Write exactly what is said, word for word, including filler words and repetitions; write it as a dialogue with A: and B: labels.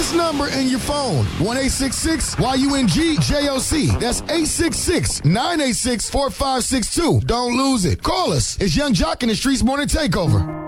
A: this number in your phone. one eight six six Y U N G J O C. That's eight six six nine eight six four five six two. Don't lose it. Call us. It's Young Jock in the Streets Morning Takeover.